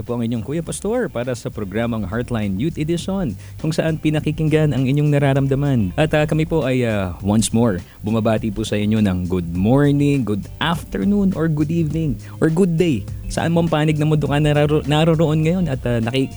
po ang inyong Kuya Pastor para sa programang Heartline Youth Edition kung saan pinakikinggan ang inyong nararamdaman. At kami po ay once more bumabati po sa inyo ng good morning, good afternoon, or good evening, or good day. Saan mo ang panig na mundo ka naroroon ngayon at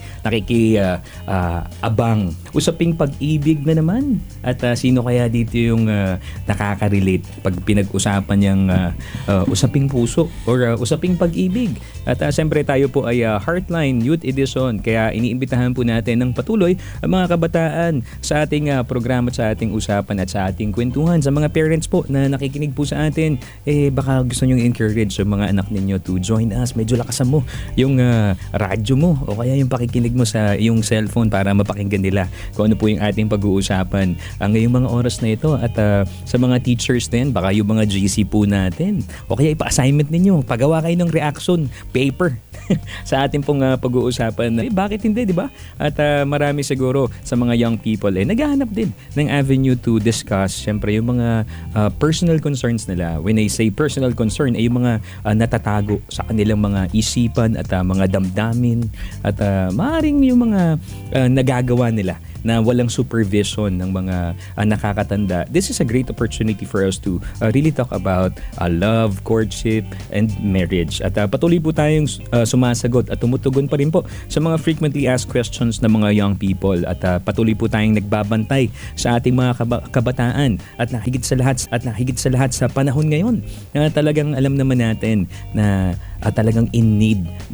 abang usaping pag-ibig na naman. At sino kaya dito yung nakaka-relate pag pinag-usapan yung usaping puso or usaping pag-ibig. At siyempre tayo po ay Heartline Youth Edition, kaya iniimbitahan po natin ng patuloy ang mga kabataan sa ating programa at sa ating usapan at sa ating kwentuhan. Sa mga parents po na nakikinig po sa atin, baka gusto nyo encourage yung mga anak ninyo to join us. Medyo lakasan mo yung radyo mo o kaya yung pakikinig mo sa yung cellphone para mapakinggan nila kung ano po yung ating pag-uusapan ngayong mga oras na ito. At sa mga teachers din, baka yung mga GC po natin o kaya ipa-assignment ninyo, pagawa kayo ng reaction paper sa ating pong pag-uusapan. Bakit hindi, di ba? At marami siguro sa mga young people naghahanap din ng avenue to discuss syempre yung mga personal concerns nila. When I say personal concern, ay yung mga natatago sa kanilang mga isipan at mga damdamin at maaaring yung mga nagagawa nila na walang supervision ng mga nakakatanda. This is a great opportunity for us to really talk about love, courtship, and marriage. At patuloy po tayong sumasagot at tumutugon pa rin po sa mga frequently asked questions ng mga young people. At patuloy po tayong nagbabantay sa ating mga kabataan at higit sa lahat sa panahon ngayon na talagang alam naman natin na talagang in need